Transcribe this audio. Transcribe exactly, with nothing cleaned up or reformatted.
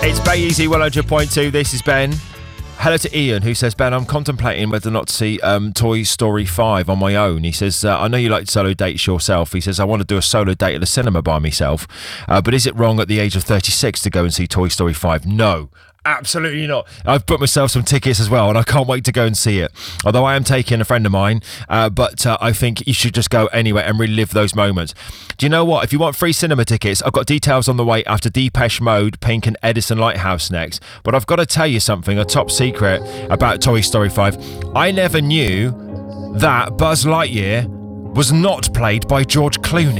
It's Bay Easy one hundred point two. This is Ben. Hello to Ian, who says, Ben, I'm contemplating whether or not to see um, Toy Story five on my own. He says, uh, I know you like solo dates yourself. He says, I want to do a solo date at the cinema by myself. Uh, but is it wrong at the age of thirty-six to go and see Toy Story five? No. Absolutely not. I've booked myself some tickets as well, and I can't wait to go and see it. Although I am taking a friend of mine, uh, but uh, I think you should just go anyway and relive those moments. Do you know what? If you want free cinema tickets, I've got details on the way after Depeche Mode, Pink and Edison Lighthouse next. But I've got to tell you something, a top secret about Toy Story five. I never knew that Buzz Lightyear was not played by George Clooney.